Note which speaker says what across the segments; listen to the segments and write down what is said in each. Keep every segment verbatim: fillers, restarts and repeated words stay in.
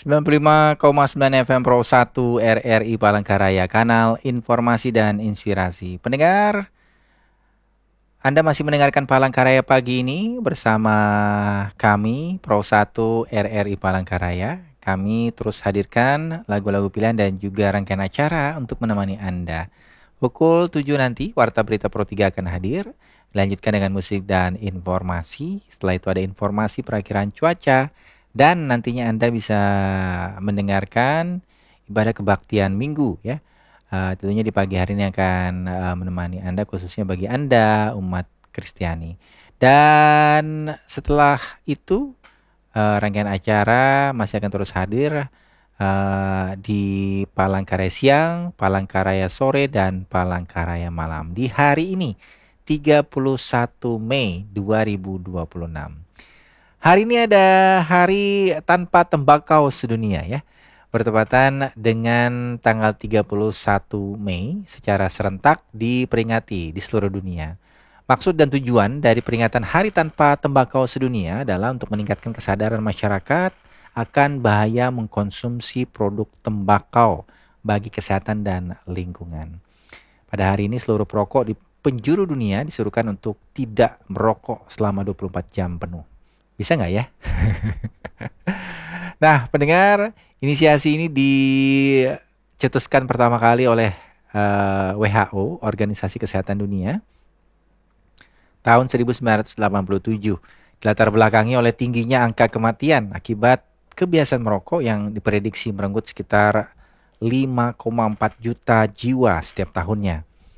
Speaker 1: sembilan puluh lima koma sembilan F M Pro satu R R I Palangkaraya, kanal informasi dan inspirasi. Pendengar, Anda masih mendengarkan Palangkaraya pagi ini bersama kami Pro satu R R I Palangkaraya. Kami terus hadirkan lagu-lagu pilihan dan juga rangkaian acara untuk menemani Anda. Pukul tujuh nanti Warta Berita Pro tiga akan hadir. Dilanjutkan dengan musik dan informasi. Setelah itu ada informasi perakhiran cuaca. Dan nantinya Anda bisa mendengarkan ibadah kebaktian minggu ya. Uh, tentunya di pagi hari ini akan uh, menemani Anda, khususnya bagi Anda umat Kristiani. Dan setelah itu uh, rangkaian acara masih akan terus hadir uh, di Palangkaraya siang, Palangkaraya sore, dan Palangkaraya malam di hari ini tiga puluh satu Mei dua ribu dua puluh enam. Hari ini ada hari tanpa tembakau sedunia ya. Bertepatan dengan tanggal tiga puluh satu Mei secara serentak diperingati di seluruh dunia. Maksud dan tujuan dari peringatan Hari Tanpa Tembakau Sedunia adalah untuk meningkatkan kesadaran masyarakat akan bahaya mengkonsumsi produk tembakau bagi kesehatan dan lingkungan. Pada hari ini seluruh perokok di penjuru dunia disuruhkan untuk tidak merokok selama dua puluh empat jam penuh. Bisa nggak ya? Nah, pendengar, inisiasi ini dicetuskan pertama kali oleh uh, W H O, Organisasi Kesehatan Dunia, tahun seribu sembilan ratus delapan puluh tujuh. Dilatar belakangi oleh tingginya angka kematian akibat kebiasaan merokok yang diprediksi merenggut sekitar lima koma empat juta jiwa setiap tahunnya.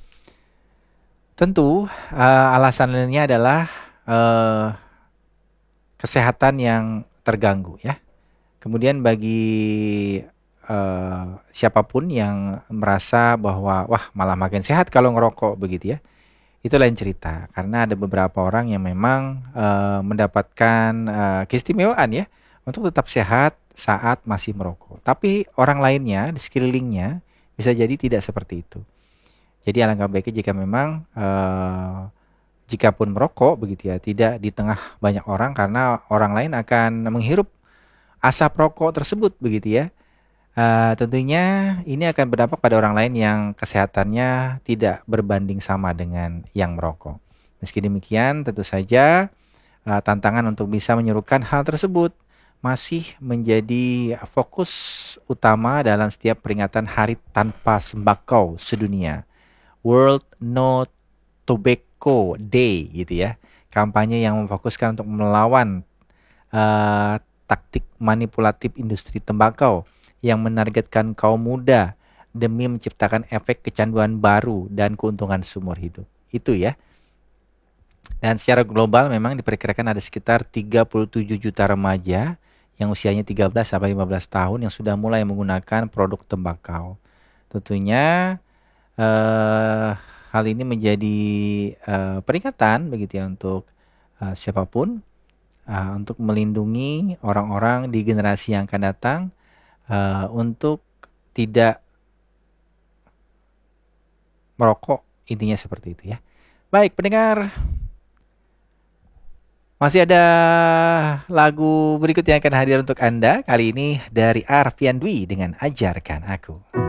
Speaker 1: Tentu, uh, alasannya adalah uh, kesehatan yang terganggu ya. Kemudian bagi uh, siapapun yang merasa bahwa wah malah makin sehat kalau ngerokok begitu ya, itu lain cerita. Karena ada beberapa orang yang memang uh, mendapatkan uh, keistimewaan ya untuk tetap sehat saat masih merokok. Tapi orang lainnya di sekelilingnya bisa jadi tidak seperti itu. Jadi alangkah baiknya jika memang uh, jikapun merokok begitu ya, tidak di tengah banyak orang karena orang lain akan menghirup asap rokok tersebut begitu ya. Uh, tentunya ini akan berdampak pada orang lain yang kesehatannya tidak berbanding sama dengan yang merokok. Meski demikian, tentu saja uh, tantangan untuk bisa menyerukan hal tersebut masih menjadi fokus utama dalam setiap peringatan Hari Tanpa Tembakau Sedunia, World No Tobacco Day gitu ya. Kampanye yang memfokuskan untuk melawan uh, taktik manipulatif industri tembakau yang menargetkan kaum muda demi menciptakan efek kecanduan baru dan keuntungan seumur hidup. Itu ya. Dan secara global memang diperkirakan ada sekitar tiga puluh tujuh juta remaja yang usianya tiga belas sampai lima belas tahun yang sudah mulai menggunakan produk tembakau. Tentunya uh, hal ini menjadi uh, peringatan begitu ya untuk uh, siapapun uh, untuk melindungi orang-orang di generasi yang akan datang uh, untuk tidak merokok, intinya seperti itu ya. Baik pendengar, masih ada lagu berikut yang akan hadir untuk Anda kali ini dari Arfian Dwi dengan Ajarkan Aku.